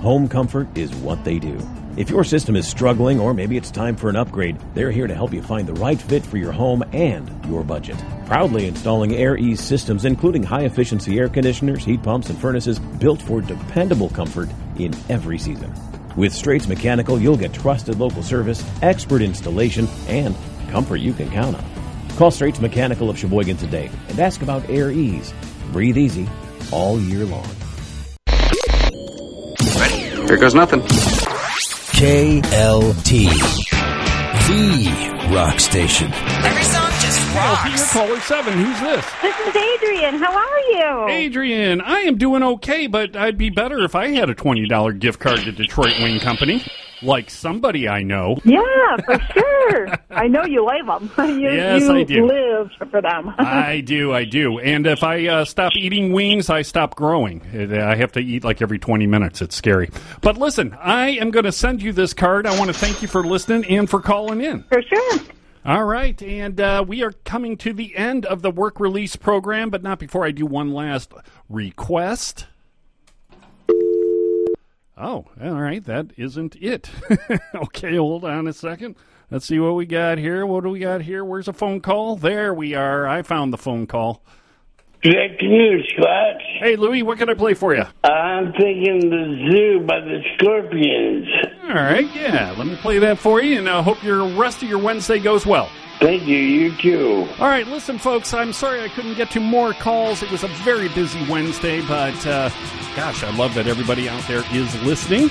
home comfort is what they do. If your system is struggling or maybe it's time for an upgrade, they're here to help you find the right fit for your home and your budget. Proudly installing Air Ease systems, including high-efficiency air conditioners, heat pumps, and furnaces built for dependable comfort in every season. With Straits Mechanical, you'll get trusted local service, expert installation, and comfort you can count on. Call Straits Mechanical of Sheboygan today and ask about Air Ease. Breathe easy all year long. Ready? Here goes nothing. KLT, the rock station. Every song just rocks. Caller 7, who's this? This is Adrian. How are you? Adrian, I am doing okay, but I'd be better if I had a $20 gift card to Detroit Wing Company. Like somebody I know. Yeah, for sure. I know you like them. Yes, I do. You live for them. I do. And if I stop eating wings, I stop growing. I have to eat like every 20 minutes. It's scary. But listen, I am going to send you this card. I want to thank you for listening and for calling in. For sure. All right, and we are coming to the end of the work release program, but not before I do one last request. Oh, all right, that isn't it. Okay, hold on a second. Let's see what we got here. What do we got here? Where's a phone call? There we are. I found the phone call. Good afternoon, Scott. Hey, Louie, what can I play for you? I'm thinking The Zoo by the Scorpions. All right, yeah, let me play that for you, and I hope your rest of your Wednesday goes well. Thank you, you too. All right, listen, folks, I'm sorry I couldn't get to more calls. It was a very busy Wednesday, but, gosh, I love that everybody out there is listening.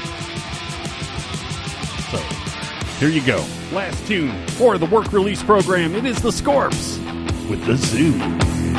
So, here you go. Last tune for the work release program. It is the Scorps with The Zoo.